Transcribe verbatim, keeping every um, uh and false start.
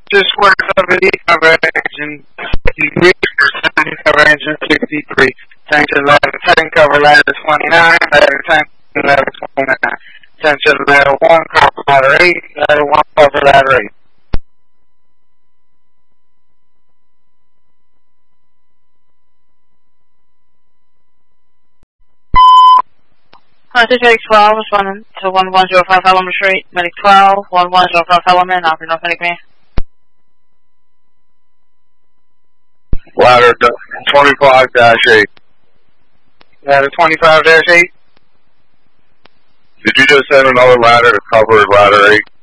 Just square seventy cover engine sixty-three, seventy cover engine sixty-three. Attention ladder ten, cover ladder twenty-nine, ladder ten, ladder twenty-nine. Attention ladder one, cover ladder eight, ladder one, cover ladder eight. Hunter Take twelve, responding to one one zero five Element Street, Medic twelve, one one zero five Element, operating North Medic Man. Ladder twenty-five dash eight. Ladder twenty-five dash eight. Did you just send another ladder to cover ladder eight?